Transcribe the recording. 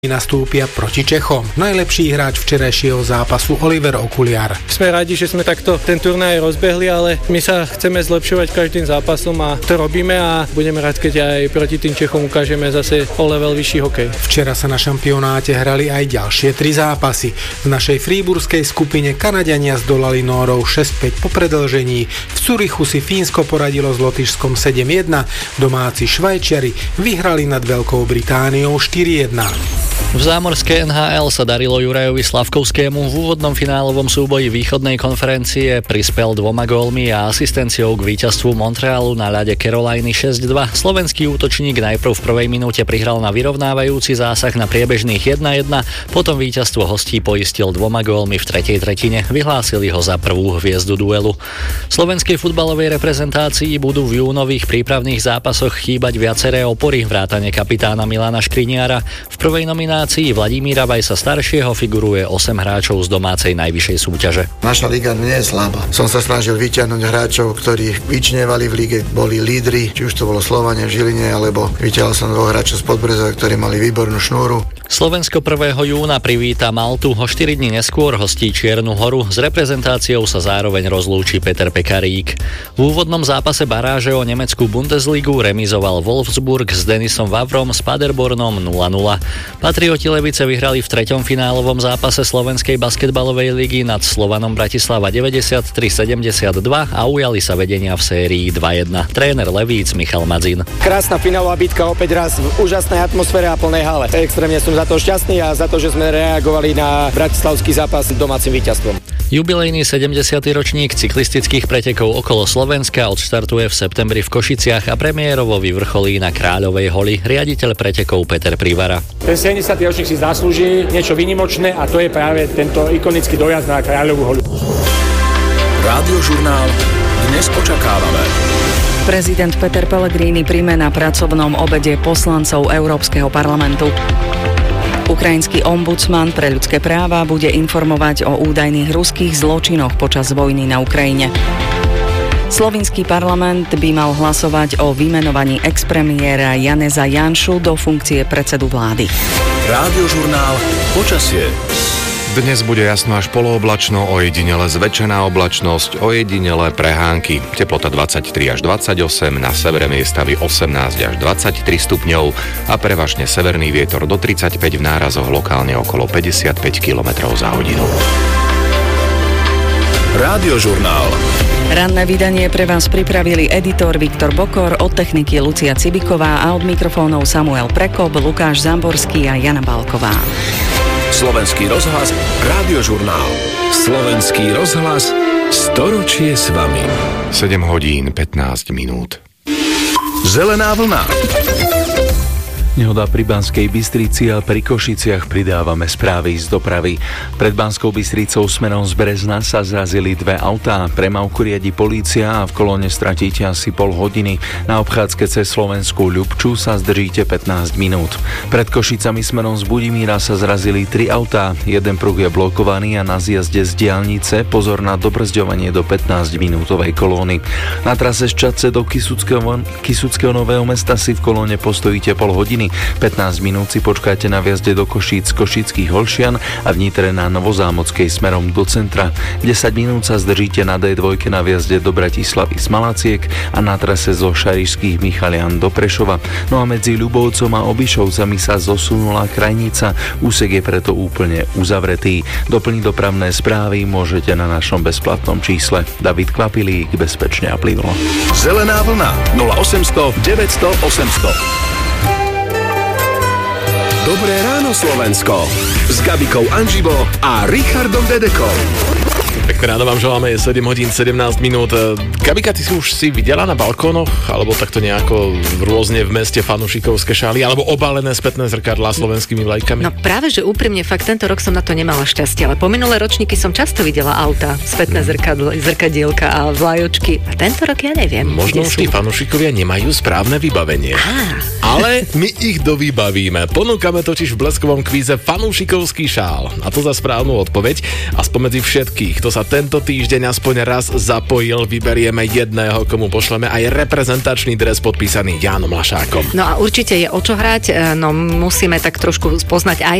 nastúpia proti Čechom. Najlepší hráč včerajšieho zápasu Oliver Okuliar. Sme radi, že sme takto ten turnaj rozbehli, ale my sa chceme zlepšovať každým zápasom a to robíme a budeme rád, keď aj proti tým Čechom ukážeme zase o level vyšší hokej. Včera sa na šampionáte hrali aj ďalšie 3 zápasy. V našej fríburskej skupine Kanaďania zdolali Nórov 6-5 po predĺžení. V Zürichu si Fínsko poradilo s Lotyšskom 7-1. Domáci Švajčiari vyhrali nad Veľkou Britániou 4-1. V zámorskej NHL sa darilo Jurajovi Slavkovskému. V úvodnom finálovom súboji východnej konferencie prispel 2 gólmi a asistenciou k víťazstvu Montrealu na ľade Caroliny 6-2. Slovenský útočník najprv v prvej minúte prihral na vyrovnávajúci zásah na priebežných 1-1, potom víťazstvo hostí poistil 2 gólmi v tretej tretine. Vyhlásili ho za prvú hviezdu duelu. Slovenskej futbalovej reprezentácii budú v júnových prípravných zápasoch chýbať viaceré opory vrátane kapitána Milana Škriniara. V prvej nominácii Vladimíra Vajsa staršieho figuruje 8 hráčov z domácej najvyššej súťaže. Naša liga nie je slabá. Som sa snažil vyťahnuť hráčov, ktorí vyčnievali v lige, boli lídri, či už to bolo Slovania v Žiline, alebo vyťahol som 2 hráčov z Podbrezova, ktorí mali výbornú šnúru. Slovensko 1. júna privíta Maltu, o 4 dní neskôr hostí Čiernu Horu. S reprezentáciou sa zároveň rozlúči Peter Pekarík. V úvodnom zápase baráže o nemeckú Bundesligu remizoval Wolfsburg s Denisom Vavrom s Paderbornom 0-0. Patrioti Levice vyhrali v 3. finálovom zápase Slovenskej basketbalovej ligy nad Slovanom Bratislava 93-72 a ujali sa vedenia v sérii 2-1. Tréner Levíc Michal Madzin. Krásna finálová bitka opäť raz v úžasnej atmosfére a plnej hale. Extrémne som za to šťastný a za to, že sme reagovali na bratislavský zápas domácim víťazstvom. Jubilejný 70. ročník cyklistických pretekov okolo Slovenska odštartuje v septembri v Košiciach a premiérovo vyvrcholí na Kráľovej holi riaditeľ pretekov Peter Privara. Ten 70. ročník si zaslúži niečo výnimočné a to je práve tento ikonický dojazd na Kráľovú holu. Rádiožurnál dnes očakávame. Prezident Peter Pellegrini príjme na pracovnom obede poslancov Európskeho parlamentu. Ukrajinský ombudsman pre ľudské práva bude informovať o údajných ruských zločinoch počas vojny na Ukrajine. Slovinský parlament by mal hlasovať o vymenovaní expremiéra Janeza Janšu do funkcie predsedu vlády. Rádiožurnál počasie. Dnes bude jasno až polooblačno, ojedinele zväčšená oblačnosť, ojedinele prehánky. Teplota 23 až 28, na severe miestami 18 až 23 stupňov a prevažne severný vietor do 35 v nárazoch, lokálne okolo 55 km za hodinu. Rádiožurnál. Ranné vydanie pre vás pripravili editor Viktor Bokor, od techniky Lucia Cibiková a od mikrofónov Samuel Prekop, Lukáš Zamborský a Jana Balková. Slovenský rozhlas, Rádiožurnál. Slovenský rozhlas, storočie s vami. 7 hodín 15 minút. Zelená vlna. Nehoda pri Banskej Bystrici a pri Košiciach, pridávame správy z dopravy. Pred Banskou Bystricou smerom z Brezna sa zrazili 2 autá. Premávku riadi polícia a v kolóne stratíte asi pol hodiny. Na obchádzke cez Slovenskú Ľubču sa zdržíte 15 minút. Pred Košicami smerom z Budimíra sa zrazili 3 autá. Jeden pruh je blokovaný a na zjazde z diaľnice pozor na dobrzďovanie do 15-minútovej kolóny. Na trase z Čadce do Kysuckého Nového Mesta si v kolóne postojíte pol hodiny. 15 minút si počkáte na vjazde do Košíc, Košických Holšian a v Nitre na Novozámockej smerom do centra. 10 minút sa zdržíte na D2 na vjazde do Bratislavy z Malaciek a na trase zo Šarišských Michalian do Prešova. No a medzi Ľubovcom a Obišovcami sa zosunula krajnica. Úsek je preto úplne uzavretý. Doplniť dopravné správy môžete na našom bezplatnom čísle. David Kvapilík, bezpečne a plynulo. Zelená vlna 0800 900 800. Dobré ráno, Slovensko. S Gabikou Anžibo a Richardom Dedekom. Pekné ráno vám želáme, je 7 hodín 17 minút. Gabika, ty si už videla na balkónoch, alebo takto nejako rôzne v meste fanúšikovské šály, alebo obalené spätné zrkadlá slovenskými vlajkami? No práve, že úprimne, fakt tento rok som na to nemala šťastie, ale po minulé ročníky som často videla auta, spätné zrkadielka a vlajočky. A tento rok ja neviem. Možno už tí fanúšikovia nemajú správne vybavenie. Ale my ich dovybavíme. Ponúkame totiž v bleskovom kvíze fanúšikovský šál. A to za správnu odpoveď. A spomedzi všetkých, kto sa sa tento týždeň aspoň raz zapojil. Vyberieme jedného, komu pošleme aj reprezentačný dres podpísaný Jánom Lašákom. No a určite je o čo hrať, no musíme tak trošku spoznať aj